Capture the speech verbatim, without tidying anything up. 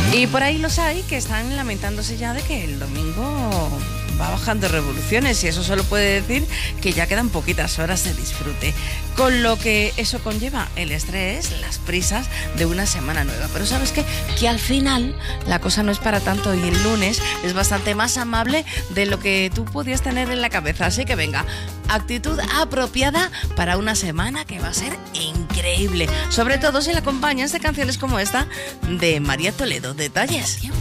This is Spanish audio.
Y por ahí los hay que están lamentándose ya de que el domingo va bajando revoluciones, y eso solo puede decir que ya quedan poquitas horas de disfrute, con lo que eso conlleva el estrés, las prisas de una semana nueva. Pero ¿sabes qué? Que al final la cosa no es para tanto, y el lunes es bastante más amable de lo que tú podías tener en la cabeza. Así que venga, actitud apropiada para una semana que va a ser increíble, sobre todo si la acompañas de canciones como esta de María Toledo. Detalles.